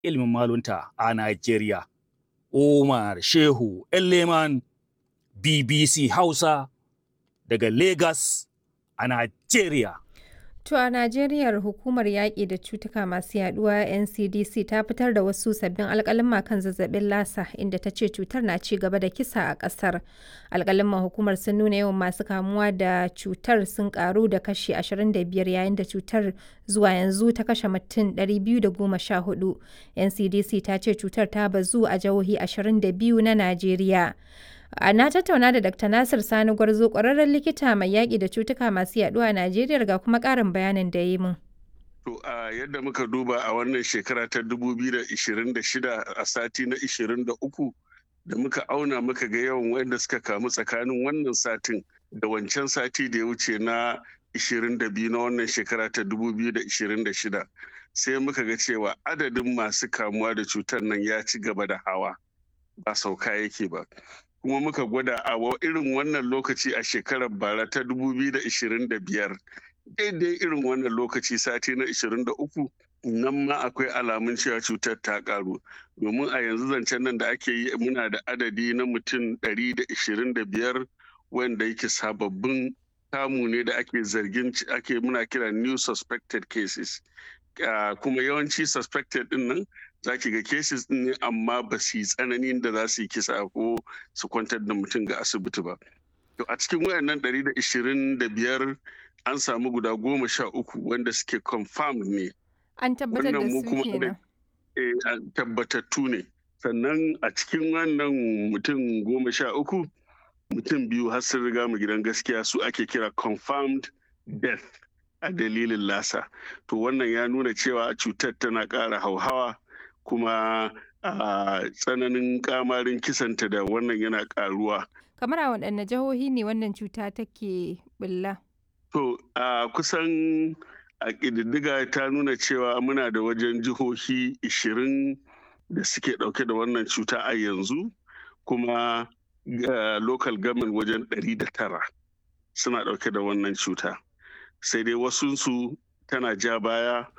ilimin malunta a Najeriya. Umar Shehu Elleman, BBC Hausa daga Lagos a Najeriya. To a Najeriya hukumar yaƙi da cutuka masu yaduwa NCDC ta fitar da wasu sabbin alƙaluma kan zazzabin lasa inda ta ce cutar na ci gaba da kisa a ƙasar. Alƙaluman hukumar sun nuna yawan masu kamuwa da cutar sun ƙaru da kashi 25 yayin da cutar zuwa yanzu ta kashe mutum 214. NCDC ta ce cutar ta bazu a jihohi 22 na Najeriya. Na tattauna da Dr. Nasir Sani Gwarzo, ƙwararren likita mai yaƙi da cutuka masu yaɗuwa a Najeriya ga kuma ƙarin bayanin da yi mun. To a yadda muka duba a wannan shekara ta 2026 a sati na 23 da muka auna muka ga yawan wanda suka kamu tsakanin wannan satin da wancan sati da ya wuce na 22 na wannan shekara ta 2026 sai muka ga cewa adadin masu kamuwa da cutar nan ya ci gaba da hawa ba sauka yake ba. Kuma muka gwada a irin wannan lokaci a shekarar bara ta 2025 daidai irin wannan lokaci sati na 23 nan ma akwai alamun cewa cutar ta karu domin a yanzu zancen nan da ake yi muna da adadi na mutum 125 wanda yake sababbin kamu ne da ake zargin muna kira new suspected cases kuma yawanci suspected din nan za ki ga cases din ne amma ba su yi tsananin da za su yi kisa ko su kwantar da mutum ga asibiti ba. To a cikin wayannan 125 an samu guda 13 wanda suke confirmed ne. An tabbatar da su kenan. Tabbatattu ne. Sannan a cikin wannan mutum 13 mutum biyu har sun riga mu gidan gaskiya su ake kira confirmed death a dalilin lasa. To wannan ya nuna cewa cutar tana ƙara hauhawa kuma a tsananin kamarin kisanta da wannan yana ƙaruwa. Kamar a waɗanne jihohi ne wannan cuta take bulla? To a kusan a ƙididdiga ta nuna cewa muna da wajen jihohi 20 da suke ɗauke da wannan cuta a yanzu kuma local government wajen 109 suna ɗauke da wannan cuta. Sai dai wasunsu tana ja baya